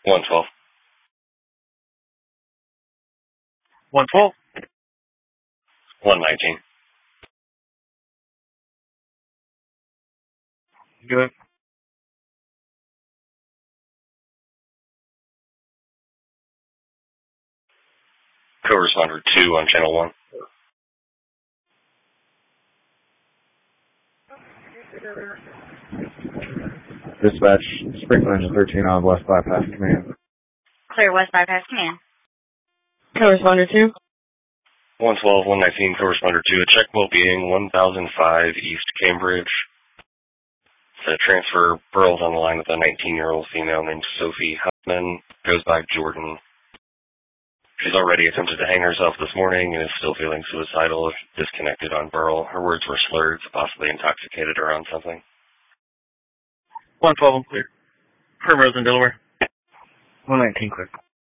112. 112. 119. Good. Co-responder 2 on channel 1. Dispatch, Sprinkler Engine 13 on West Bypass Command. Clear West Bypass Command. Co-responder 2. 112, 119, co-responder 2. A check well being 1005 East Cambridge. The transfer Burl's on the line with a 19-year-old female named Sophie Huffman. Goes by Jordan. She's already attempted to hang herself this morning and is still feeling suicidal, disconnected on Burl. Her words were slurred, possibly intoxicated or on something. 112, clear. Primrose in Delaware. 119, clear.